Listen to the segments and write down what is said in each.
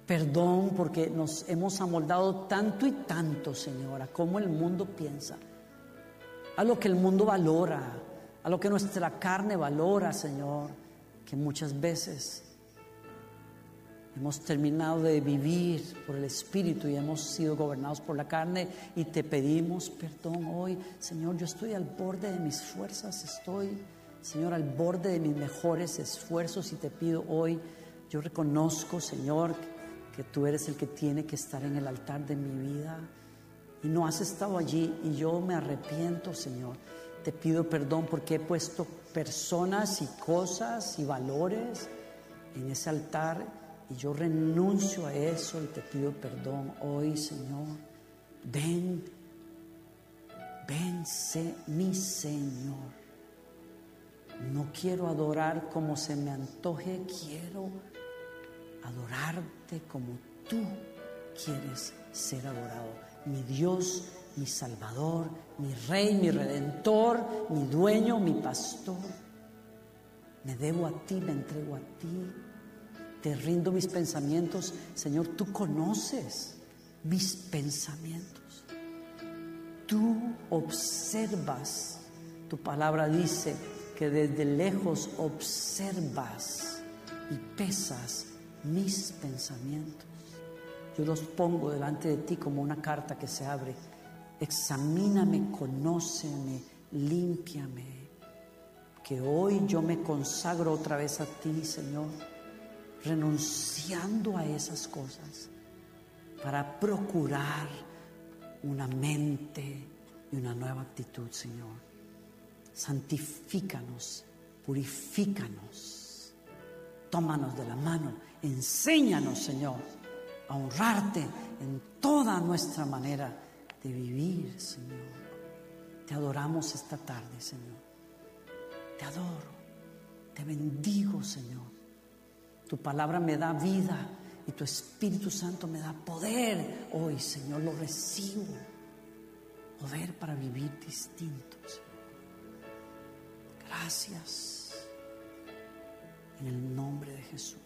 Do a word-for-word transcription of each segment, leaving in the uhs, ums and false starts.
Perdón porque nos hemos amoldado tanto y tanto, Señor, a cómo el mundo piensa, a lo que el mundo valora, a lo que nuestra carne valora, Señor, que muchas veces hemos terminado de vivir por el Espíritu y hemos sido gobernados por la carne, y te pedimos perdón hoy, Señor. Yo estoy al borde de mis fuerzas, estoy, Señor, al borde de mis mejores esfuerzos, y te pido hoy, yo reconozco, Señor, que tú eres el que tiene que estar en el altar de mi vida y no has estado allí, y yo me arrepiento, Señor. Te pido perdón porque he puesto personas y cosas y valores en ese altar, y yo renuncio a eso y te pido perdón hoy, Señor. Ven, ven, sé mi Señor. No quiero adorar como se me antoje, quiero adorarte como tú quieres ser adorado. Mi Dios, mi Salvador, mi Rey, mi Redentor, mi dueño, mi pastor. Me debo a ti, me entrego a ti. Te rindo mis pensamientos, Señor. Tú conoces mis pensamientos. Tú observas. Tu palabra dice que desde lejos observas y pesas mis pensamientos. Yo los pongo delante de ti como una carta que se abre. Examíname, conóceme, límpiame. Que hoy yo me consagro otra vez a ti, Señor, renunciando a esas cosas para procurar una mente y una nueva actitud, Señor. Santifícanos, purifícanos, tómanos de la mano, enséñanos, Señor, a honrarte en toda nuestra manera de vivir, Señor. Te adoramos esta tarde, Señor. Te adoro, te bendigo, Señor. Tu palabra me da vida y tu Espíritu Santo me da poder hoy, Señor. Lo recibo, poder para vivir distinto, Señor. Gracias, en el nombre de Jesús.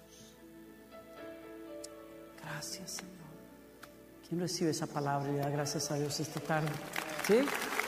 Gracias, Señor. ¿Quién recibe esa palabra y le da gracias a Dios esta tarde? ¿Sí?